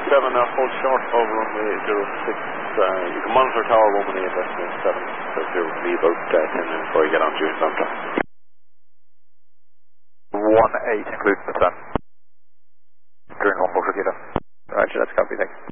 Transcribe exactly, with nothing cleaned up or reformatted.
seven, uh, hold short over runway zero six. Uh, you can monitor tower one one eight, estimate seven, so zero will be about uh, ten minutes before you get on June on track. one eight, including the sun. During one more, Kilo. Roger, that's copy, thanks.